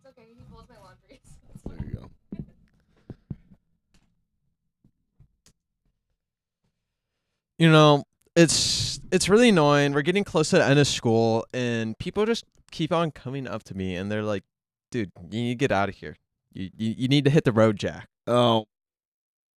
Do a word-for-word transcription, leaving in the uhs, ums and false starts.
okay. He folds my laundry. There you go. You know, it's it's really annoying. We're getting close to the end of school, and people just keep on coming up to me, and they're like, "Dude, you need to get out of here. You you, you need to hit the road, Jack." Oh